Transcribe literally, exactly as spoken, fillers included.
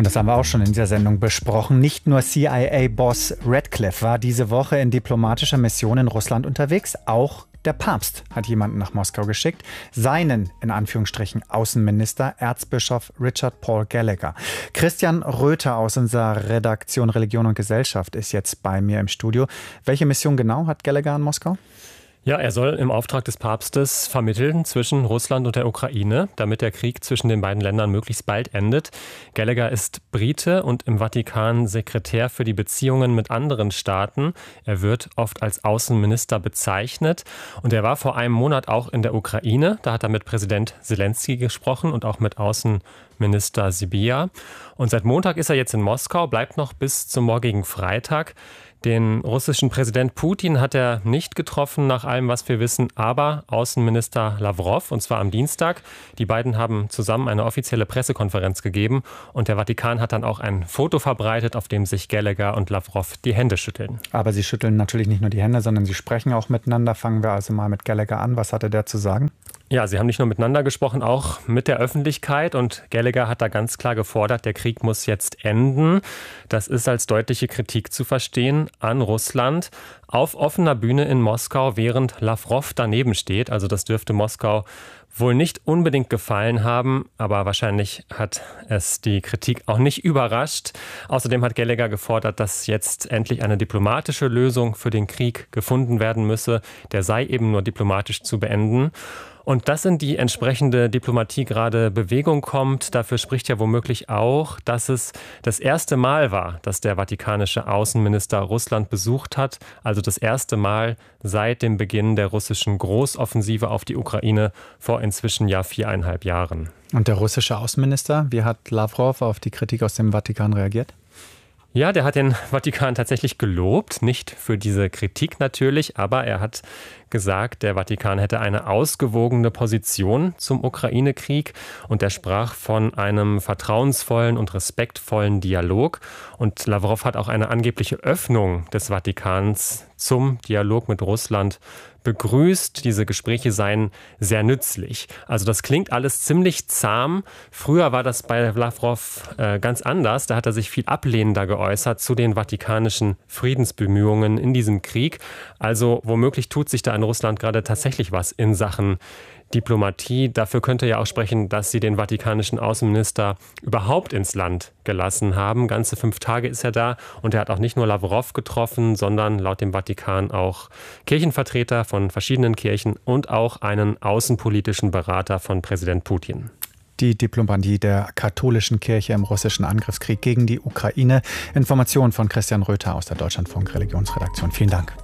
Und das haben wir auch schon in dieser Sendung besprochen. Nicht nur C I A-Boss Radcliffe war diese Woche in diplomatischer Mission in Russland unterwegs, auch der Papst hat jemanden nach Moskau geschickt, seinen, in Anführungsstrichen, Außenminister, Erzbischof Richard Paul Gallagher. Christian Röther aus unserer Redaktion Religion und Gesellschaft ist jetzt bei mir im Studio. Welche Mission genau hat Gallagher in Moskau? Ja, er soll im Auftrag des Papstes vermitteln zwischen Russland und der Ukraine, damit der Krieg zwischen den beiden Ländern möglichst bald endet. Gallagher ist Brite und im Vatikan Sekretär für die Beziehungen mit anderen Staaten. Er wird oft als Außenminister bezeichnet und er war vor einem Monat auch in der Ukraine. Da hat er mit Präsident Zelensky gesprochen und auch mit Außenminister Sybiha. Und seit Montag ist er jetzt in Moskau, bleibt noch bis zum morgigen Freitag. Den russischen Präsident Putin hat er nicht getroffen, nach allem, was wir wissen, aber Außenminister Lavrov, und zwar am Dienstag. Die beiden haben zusammen eine offizielle Pressekonferenz gegeben und der Vatikan hat dann auch ein Foto verbreitet, auf dem sich Gallagher und Lavrov die Hände schütteln. Aber sie schütteln natürlich nicht nur die Hände, sondern sie sprechen auch miteinander. Fangen wir also mal mit Gallagher an. Was hatte der zu sagen? Ja, sie haben nicht nur miteinander gesprochen, auch mit der Öffentlichkeit. Und Gallagher hat da ganz klar gefordert, der Krieg muss jetzt enden. Das ist als deutliche Kritik zu verstehen an Russland auf offener Bühne in Moskau, während Lavrov daneben steht. Also das dürfte Moskau wohl nicht unbedingt gefallen haben, aber wahrscheinlich hat es die Kritik auch nicht überrascht. Außerdem hat Gallagher gefordert, dass jetzt endlich eine diplomatische Lösung für den Krieg gefunden werden müsse. Der sei eben nur diplomatisch zu beenden. Und dass in die entsprechende Diplomatie gerade Bewegung kommt, dafür spricht ja womöglich auch, dass es das erste Mal war, dass der vatikanische Außenminister Russland besucht hat. Also das erste Mal seit dem Beginn der russischen Großoffensive auf die Ukraine vor inzwischen ja viereinhalb Jahren. Und der russische Außenminister, wie hat Lavrov auf die Kritik aus dem Vatikan reagiert? Ja, der hat den Vatikan tatsächlich gelobt, nicht für diese Kritik natürlich, aber er hat gesagt, der Vatikan hätte eine ausgewogene Position zum Ukraine-Krieg und er sprach von einem vertrauensvollen und respektvollen Dialog. Und Lavrov hat auch eine angebliche Öffnung des Vatikans zum Dialog mit Russland begrüßt. Diese Gespräche seien sehr nützlich. Also das klingt alles ziemlich zahm. Früher war das bei Lavrov äh, ganz anders. Da hat er sich viel ablehnender geäußert zu den vatikanischen Friedensbemühungen in diesem Krieg. Also womöglich tut sich da in Russland gerade tatsächlich was in Sachen Diplomatie. Dafür könnte ja auch sprechen, dass sie den vatikanischen Außenminister überhaupt ins Land gelassen haben. Ganze fünf Tage ist er da und er hat auch nicht nur Lavrov getroffen, sondern laut dem Vatikan auch Kirchenvertreter von verschiedenen Kirchen und auch einen außenpolitischen Berater von Präsident Putin. Die Diplomatie der katholischen Kirche im russischen Angriffskrieg gegen die Ukraine. Informationen von Christian Röther aus der Deutschlandfunk Religionsredaktion. Vielen Dank.